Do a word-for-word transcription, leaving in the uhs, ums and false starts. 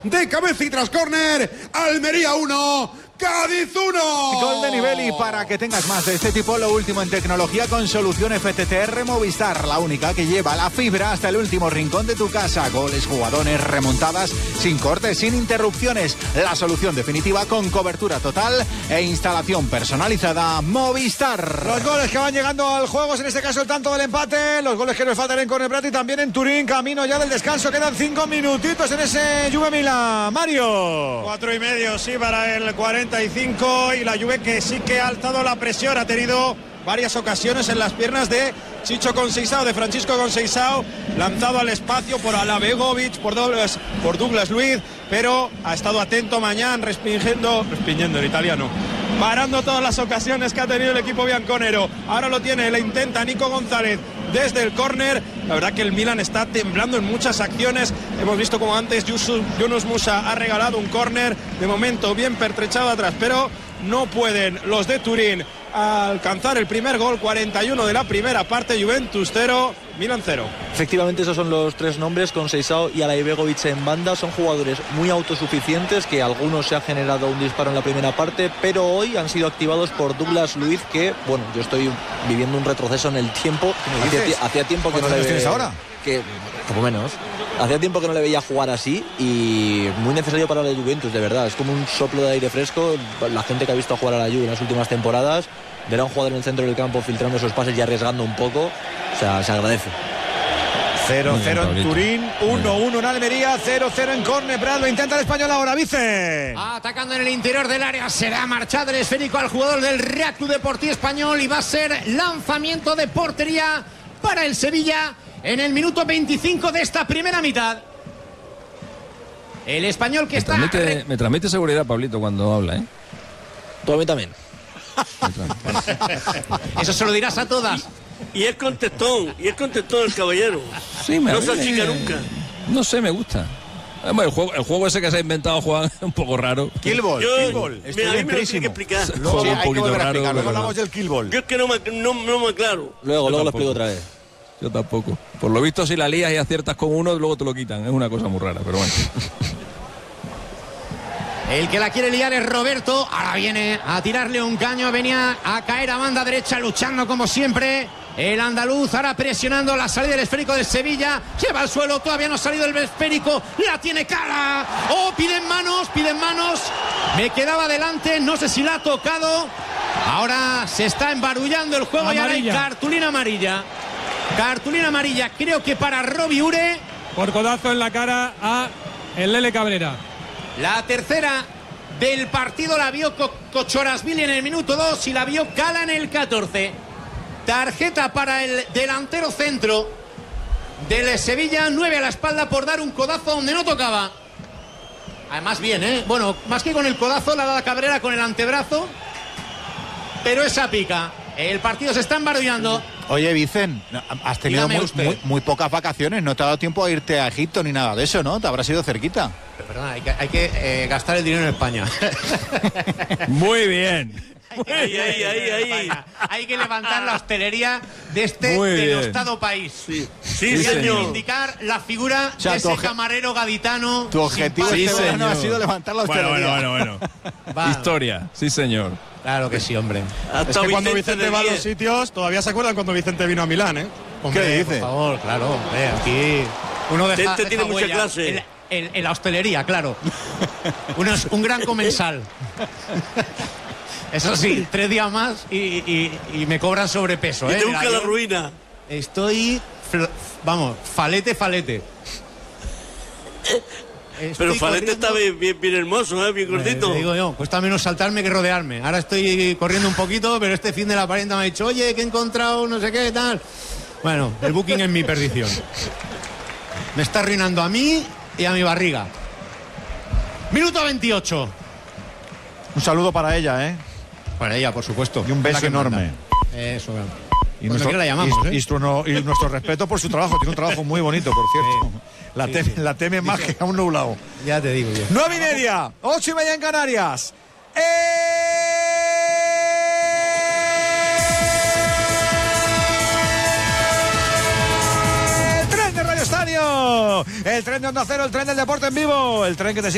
De cabeza y tras córner, Almería uno, Cádiz uno. Gol de nivel, y para que tengas más de este tipo, lo último en tecnología con solución F T T R Movistar, la única que lleva la fibra hasta el último rincón de tu casa. Goles, jugadores, remontadas, sin cortes, sin interrupciones. La solución definitiva con cobertura total e instalación personalizada Movistar. Los goles que van llegando al juego, en este caso el tanto del empate, los goles que nos faltan en Corner Prat y también en Turín, camino ya del descanso. Quedan cinco minutitos en ese Juve Milan. Mario. Cuatro y medio, sí, para el cuarenta y cinco, y la Juve que sí que ha alzado la presión, ha tenido varias ocasiones en las piernas de Chicho Conceição, de Francisco Conceição, lanzado al espacio por Alabegovic, por Douglas, por Douglas Luiz, pero ha estado atento Mañán, respingiendo, respingiendo en italiano, parando todas las ocasiones que ha tenido el equipo bianconero. Ahora lo tiene, le intenta Nico González desde el córner. La verdad que el Milan está temblando en muchas acciones. Hemos visto como antes Yunus Musa ha regalado un córner, de momento bien pertrechado atrás, pero no pueden los de Turín alcanzar el primer gol. Cuarenta y uno de la primera parte, Juventus cero, Milan cero. Efectivamente, esos son los tres nombres, Conceição y Alabegovic en banda. Son jugadores muy autosuficientes, que algunos se ha generado un disparo en la primera parte, pero hoy han sido activados por Douglas Luiz, que, bueno, yo estoy viviendo un retroceso en el tiempo. Hacía, hacía tiempo que no le tienes veía ahora? Que, como menos. Hacía tiempo que no le veía jugar así, y muy necesario para la Juventus, de verdad. Es como un soplo de aire fresco. La gente que ha visto jugar a la Juve en las últimas temporadas, ver a un jugador en el centro del campo filtrando esos pases y arriesgando un poco, o sea, se agradece. cero cero en Turín, uno uno en Almería, cero cero en Corner Prat. Lo intenta el español ahora, Vicen. Atacando en el interior del área, será marchado el esférico al jugador del Real Club Deportivo Español, y va a ser lanzamiento de portería para el Sevilla en el minuto veinticinco de esta primera mitad. El español que me está... Transmite, me transmite seguridad, Pablito, cuando habla, ¿eh? Tú a mí también. Eso se lo dirás a todas. Y, y es contestón, y es contestón el caballero. Sí, me no se achica nunca. No sé, me gusta. Bueno, el juego, el juego ese que se ha inventado, Juan, es un poco raro. Killball. Yo, Killball. Mira, a mí me lo tiene que explicar. El juego Sí, un hay que poquito volver a raro. explicarlo. pero Hablamos no. del Killball. Yo es que no me, no, no me aclaro. Luego, Yo luego lo tampoco. explico otra vez. Yo tampoco. Por lo visto, si la lías y aciertas con uno, luego te lo quitan. Es una cosa muy rara, pero bueno. El que la quiere liar es Roberto. Ahora viene a tirarle un caño. Venía a caer a banda derecha, luchando como siempre el andaluz. Ahora presionando la salida del esférico de Sevilla. Lleva al suelo, todavía no ha salido el esférico. La tiene cara. Oh, piden manos, piden manos. Me quedaba delante, no sé si la ha tocado. Ahora se está embarullando el juego. Amarilla. Y ahora hay cartulina amarilla. Cartulina amarilla, creo que para Robbie Ure. Por codazo en la cara a el Lele Cabrera. La tercera del partido la vio Kochorasvili en el minuto dos y la vio Cala en el catorce. Tarjeta para el delantero centro del Sevilla, nueve a la espalda por dar un codazo donde no tocaba. Además bien, ¿eh? Bueno, más que con el codazo, la da Cabrera con el antebrazo. Pero esa pica. El partido se está embarullando. Oye, Vicen, has tenido muy, muy, muy pocas vacaciones, no te ha dado tiempo a irte a Egipto ni nada de eso, ¿no? Te habrás ido cerquita. Pero perdona, hay que, hay que eh, gastar el dinero en España. Muy bien. Ahí, ahí, ahí, ahí. Hay que levantar la hostelería de este Muy denostado país. Sí, sí, y señor. reivindicar la figura O sea, de ese tu camarero gaditano. Tu objetivo Sí, este verano señor. ha sido levantar la Bueno, hostelería. bueno, bueno, bueno. Va. Historia, sí, señor. Claro que sí, hombre. Hasta Es que cuando Vicente Vicente de va a los diez. sitios, todavía se acuerdan cuando Vicente vino a Milán, ¿eh? Hombre, ¿Qué dice? Por favor, claro, hombre, aquí uno deja, Vicente deja tiene mucha huella. clase. En, en- en la hostelería, claro. Uno es un gran comensal. Eso sí, tres días más y, y- y me cobran sobrepeso, Y ¿eh? te Mira, busca la yo ruina. Estoy, fl- vamos, falete, falete. Pero Estoy Falete corriendo- está bien, bien, bien hermoso, ¿eh? Bien Eh, gordito. te digo yo, cuesta menos saltarme que rodearme. Ahora estoy corriendo un poquito, pero este fin de la parienta me ha dicho, oye, que he encontrado no sé qué, tal. Bueno, el booking es mi perdición. Me está arruinando a mí y a mi barriga. Minuto veintiocho. Un saludo para ella, ¿eh? Para ella, por supuesto. Y un beso La que enorme. manda. Eso, claro. Y Cuando nuestro, quiera la llamamos, y, ¿eh? y nuestro, y nuestro respeto por su trabajo. Tiene un trabajo muy bonito, por cierto. La, Sí, teme, sí. la teme más que a un nublado. Ya te digo yo. Nueve y media, ocho y media en Canarias. El tren de Radio Estadio, el tren de Onda Cero, el tren del deporte en vivo, el tren que te sigue